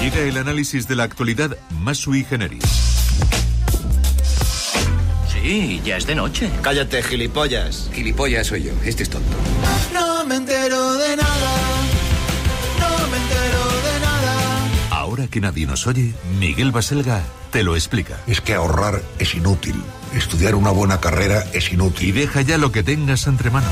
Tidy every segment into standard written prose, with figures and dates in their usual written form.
Llega el análisis de la actualidad más sui generis. Sí, ya es de noche. Cállate, gilipollas. Gilipollas soy yo, este es tonto. No me entero de nada. No me entero de nada. Ahora que nadie nos oye, Miguel Baselga te lo explica. Es que ahorrar es inútil. Estudiar una buena carrera es inútil. Y deja ya lo que tengas entre manos.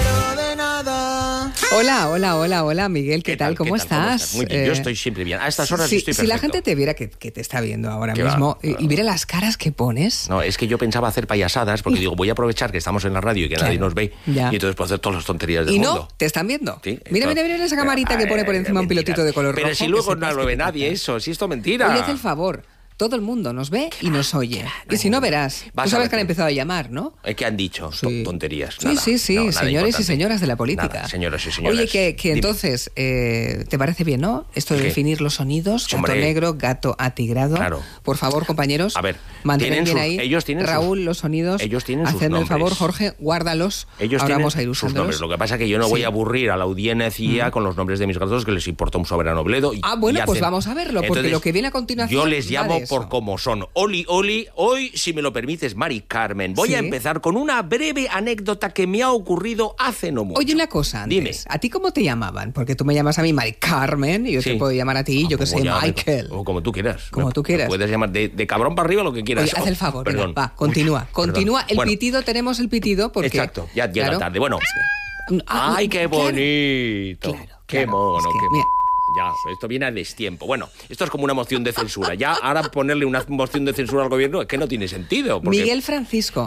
Hola, Miguel, ¿qué tal? ¿Cómo estás? Muy bien, yo estoy siempre bien. A estas horas estoy perfecto. Si la gente te viera que te está viendo ahora mismo y viera las caras que pones... No, es que yo pensaba hacer payasadas porque digo, voy a aprovechar que estamos en la radio y que nadie nos ve y entonces puedo hacer todas las tonterías del mundo. Y no, te están viendo. Sí, mira esa camarita que pone por encima un pilotito de color rojo. Pero si luego no lo ve nadie eso, si esto es mentira. Oye, haz el favor. Todo el mundo nos ve y nos oye. Claro. Y si no, verás. Tú sabes que han empezado a llamar, ¿no? ¿Qué han dicho? Sí. Tonterías. Sí, nada, señores y señoras de la política. Nada, señoras y señores. Oye, que entonces, ¿te parece bien, no? Esto de definir los sonidos, gato negro, gato atigrado. Claro. Por favor, compañeros, a ver, mantengan bien ahí. Ellos tienen Raúl, los sonidos. Ellos tienen sus hacedme el nombres. favor, Jorge, guárdalos. Ellos ahora tienen vamos a ir sus usándolos. nombres. Lo que pasa es que yo no voy a aburrir a la audiencia con los nombres de mis gatos que les importa un soberano bledo. Bueno, pues vamos a verlo, porque entonces, lo que viene a continuación. Yo les llamo por como son. Oli, hoy, si me lo permites, Mari Carmen, voy a empezar con una breve anécdota que me ha ocurrido hace no mucho. Oye, una cosa antes. Dime. ¿A ti cómo te llamaban? Porque tú me llamas a mí Mari Carmen y yo te puedo llamar a ti, yo que sé, Michael. O como tú quieras. Como tú quieras. Puedes llamar de cabrón para arriba lo que quieras. Oye, haz el favor, perdón. Va, continúa. El pitido, tenemos el pitido porque... Exacto, ya llega tarde. Bueno. ¡Ay, qué bonito! Claro, ¡Qué mono! Es que, qué mira. Ya, esto viene a destiempo. Bueno, esto es como una moción de censura. Ya, ahora ponerle una moción de censura al gobierno es que no tiene sentido. Miguel Francisco.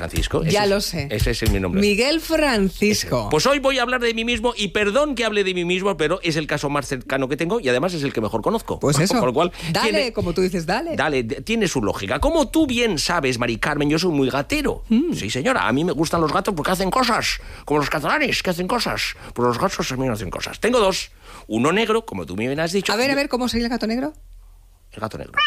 Ya lo sé. Ese es mi nombre. Miguel Francisco. Ese. Pues hoy voy a hablar de mí mismo y perdón que hable de mí mismo, pero es el caso más cercano que tengo y además es el que mejor conozco. Pues eso. Por lo cual, como tú dices, dale. Tiene su lógica. Como tú bien sabes, Mari Carmen, yo soy muy gatero. Sí, señora, a mí me gustan los gatos porque hacen cosas. Como los catalanes que hacen cosas. Pues los gatos también hacen cosas. Tengo dos. Uno negro, como tú bien has dicho. A ver, ¿cómo sería el gato negro? El gato negro.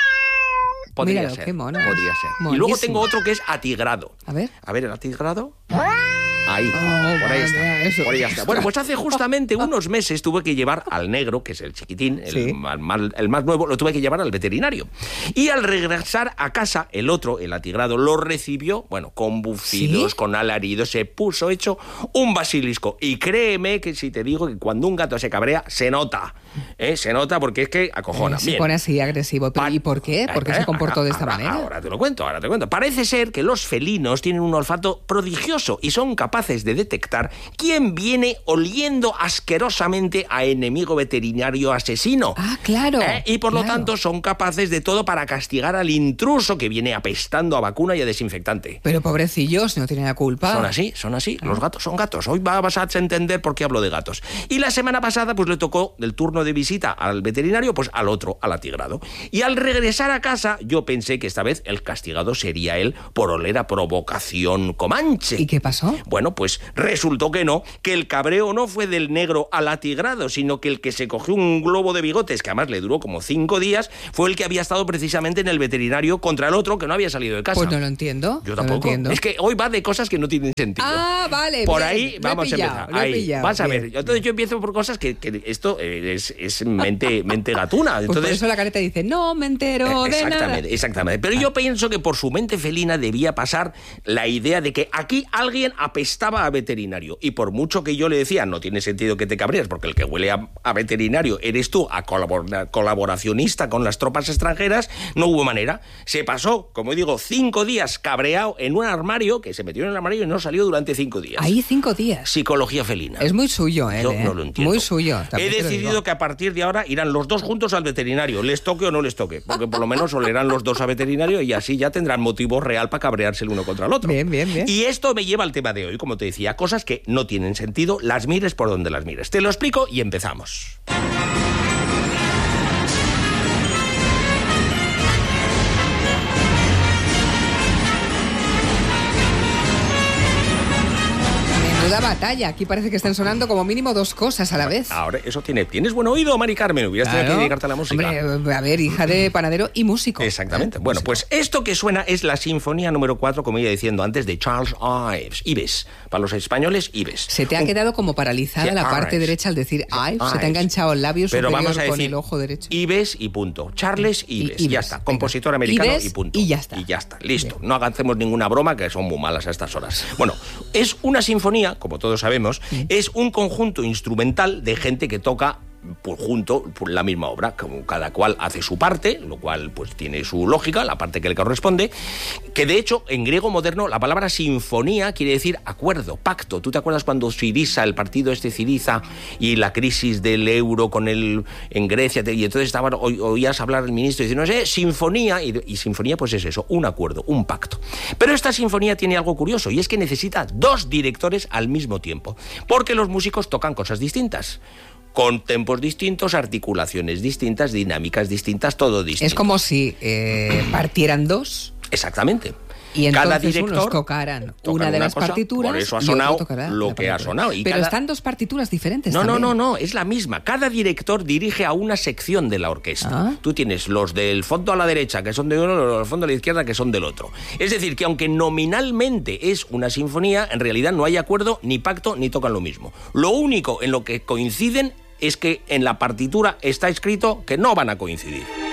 Podría Míralo, ser. qué mono. Podría ser. Monísimo. Y luego tengo otro que es atigrado. A ver, el atigrado. Ahí, por ahí está. Eso. Por ahí está. Bueno, pues hace justamente unos meses tuve que llevar al negro, que es el chiquitín, el más nuevo, lo tuve que llevar al veterinario. Y al regresar a casa, el otro, el atigrado, lo recibió, con bufidos, con alaridos, se puso hecho un basilisco. Y créeme que si te digo que cuando un gato se cabrea, se nota. Se nota porque es que acojona. Se pone así agresivo. ¿Pero ¿y por qué? ¿Por qué se comportó de esta manera? Ahora te lo cuento. Parece ser que los felinos tienen un olfato prodigioso y son capaces de detectar quién viene oliendo asquerosamente a enemigo veterinario asesino. Ah, claro. Y por lo tanto son capaces de todo para castigar al intruso que viene apestando a vacuna y a desinfectante. Pero pobrecillos, no tienen la culpa. Son así. Los gatos son gatos. Hoy vas a entender por qué hablo de gatos. Y la semana pasada pues le tocó del turno de visita al veterinario, pues al otro, al atigrado. Y al regresar a casa yo pensé que esta vez el castigado sería él por oler a provocación comanche. ¿Y qué pasó? Bueno, pues resultó que no, que el cabreo no fue del negro al atigrado, sino que el que se cogió un globo de bigotes, que además le duró como 5 días, fue el que había estado precisamente en el veterinario contra el otro que no había salido de casa. Pues no lo entiendo. Yo tampoco. Es que hoy va de cosas que no tienen sentido. Ah, vale. Por bien, ahí vamos a empezar. Ahí, vas a ver. Entonces yo empiezo por cosas que esto es mente gatuna. Entonces, pues por eso la careta dice, no me entero de nada. Exactamente. Pero yo pienso que por su mente felina debía pasar la idea de que aquí alguien apestaba a veterinario. Y por mucho que yo le decía, no tiene sentido que te cabrees, porque el que huele a veterinario eres tú, a colaboracionista con las tropas extranjeras, no hubo manera. Se pasó, como digo, 5 días cabreado en un armario, que se metió en el armario y no salió durante 5 días. Ahí 5 días. Psicología felina. Es muy suyo, Yo no lo entiendo. Muy suyo. He decidido que a partir de ahora irán los dos juntos al veterinario, les toque o no les toque, porque por lo menos olerán los dos a veterinario y así ya tendrán motivo real para cabrearse el uno contra el otro. Bien. Y esto me lleva al tema de hoy, como te decía, cosas que no tienen sentido, las mires por donde las mires. Te lo explico y empezamos. da batalla. Aquí parece que están sonando como mínimo 2 cosas a la vez. Ahora, eso ¿tienes buen oído, Mari Carmen? Hubieras tenido que dedicarte a la música. Hombre, a ver, hija de panadero y músico. Exactamente. Bueno, pues esto que suena es la Sinfonía número 4, como iba diciendo antes, de Charles Ives. Para los españoles, Ives. Se te ha quedado como paralizada la parte derecha al decir Ives. Se te ha enganchado el labio superior con el ojo derecho. Ives y punto. Charles Ives. Ya está. Compositor americano Ives, y punto. Y ya está. Listo. Bien. No hagamos ninguna broma, que son muy malas a estas horas. Bueno, es una sinfonía, como todos sabemos, es un conjunto instrumental de gente que toca por la misma obra, como cada cual hace su parte, lo cual pues tiene su lógica, la parte que le corresponde, que de hecho en griego moderno la palabra sinfonía quiere decir acuerdo, pacto. ¿Tú te acuerdas cuando Syriza, el partido Syriza, y la crisis del euro en Grecia, y entonces oías hablar al ministro diciendo, no sé, sinfonía, y sinfonía pues es eso, un acuerdo, un pacto. Pero esta sinfonía tiene algo curioso, y es que necesita 2 directores al mismo tiempo, porque los músicos tocan cosas distintas, con tempos distintos, articulaciones distintas, dinámicas distintas, todo distinto. Es como si partieran 2. Exactamente. Y entonces cada director unos tocarán una de las partituras, por eso ha sonado lo que ha sonado. Pero están 2 partituras diferentes. No, es la misma. Cada director dirige a una sección de la orquesta. Tú tienes los del fondo a la derecha, que son de uno, los del fondo a la izquierda, que son del otro. Es decir, que aunque nominalmente es una sinfonía, en realidad no hay acuerdo, ni pacto, ni tocan lo mismo. Lo único en lo que coinciden es que en la partitura está escrito que no van a coincidir.